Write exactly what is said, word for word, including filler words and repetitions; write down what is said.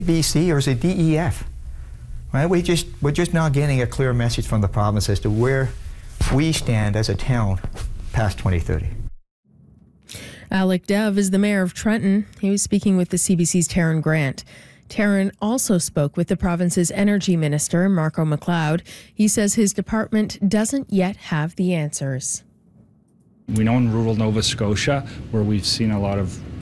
B C or is it D E F? Right? We just, we're just not getting a clear message from the province as to where we stand as a town past twenty thirty. Alec Dove is the mayor of Trenton. He was speaking with the C B C's Taryn Grant. Taryn also spoke with the province's energy minister, Marco McLeod. He says his department doesn't yet have the answers. We know in rural Nova Scotia, where we've seen a lot of